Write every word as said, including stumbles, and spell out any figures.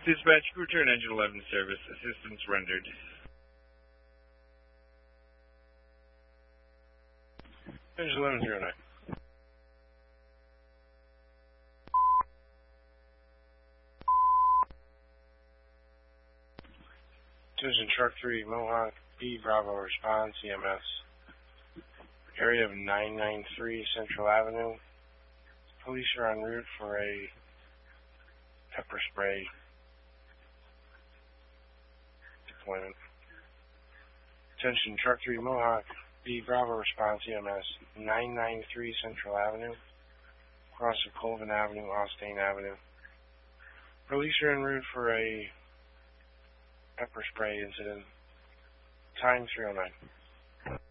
Dispatch, return engine eleven service. Assistance rendered. Engine eleven zero nine. Attention Truck three, Mohawk, B Bravo response, E M S. Area of nine ninety-three Central Avenue. Police are en route for a pepper spray deployment. Attention Truck three, Mohawk, B Bravo response, E M S. nine ninety-three Central Avenue. Across of Colvin Avenue, Austin Avenue. Police are en route for a pepper spray incident. Time three oh nine.